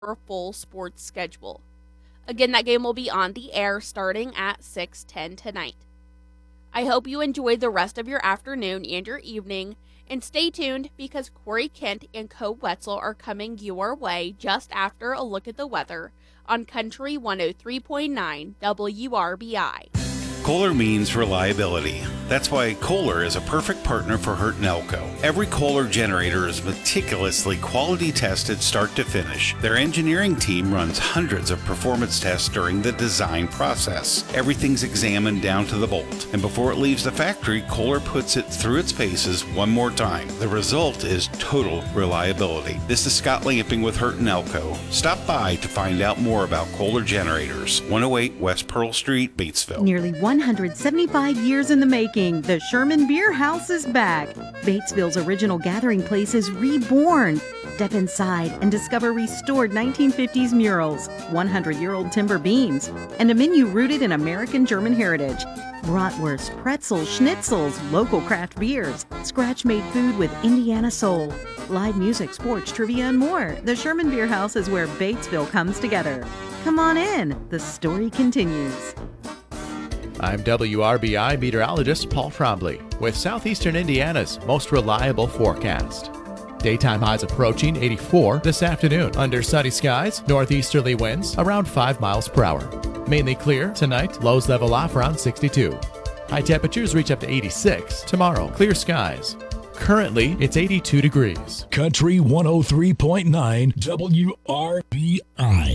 for a full sports schedule. Again, that game will be on the air starting at 6:10 tonight. I hope you enjoy the rest of your afternoon and your evening, and stay tuned because Corey Kent and Co. Wetzel are coming your way just after a look at the weather on Country 103.9 WRBI. Kohler means reliability. That's why Kohler is a perfect partner for Hurt and Elko. Every Kohler generator is meticulously quality tested start to finish. Their engineering team runs hundreds of performance tests during the design process. Everything's examined down to the bolt, and before it leaves the factory, Kohler puts it through its paces one more time. The result is total reliability. This is Scott Lamping with Hurt and Elko. Stop by to find out more about Kohler generators. 108 West Pearl Street, Batesville. Nearly 175 years in the making, the Sherman Beer House is back. Batesville's original gathering place is reborn. Step inside and discover restored 1950s murals, 100-year-old timber beams, and a menu rooted in American German heritage. Bratwurst, pretzels, schnitzels, local craft beers, scratch-made food with Indiana soul, live music, sports, trivia, and more. The Sherman Beer House is where Batesville comes together. Come on in. The story continues. I'm WRBI meteorologist Paul Trombley with Southeastern Indiana's most reliable forecast. Daytime highs approaching 84 this afternoon. Under sunny skies, northeasterly winds around 5 miles per hour. Mainly clear tonight, lows level off around 62. High temperatures reach up to 86 tomorrow. Clear skies. Currently, it's 82 degrees. Country 103.9 WRBI.